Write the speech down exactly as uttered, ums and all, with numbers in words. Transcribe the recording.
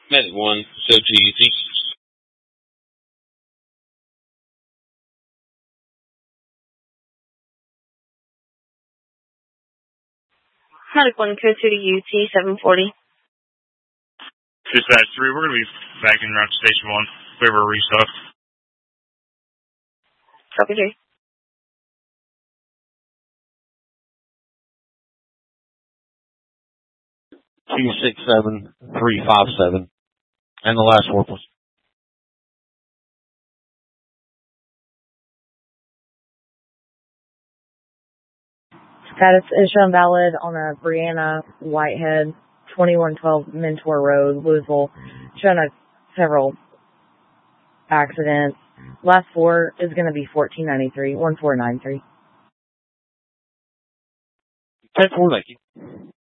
Medic one, so to U T. Medic one, code two to U T, seven forty. Dispatch three, we're going to be back in route to station one. We have a restock. Copy three. two six seven three five seven. And the last four, please. Status is shown valid on a Brianna Whitehead, twenty-one twelve Mentor Road, Louisville. Shown a several accidents. Last four is going to be fourteen ninety-three, one four nine three. ten four, thank you.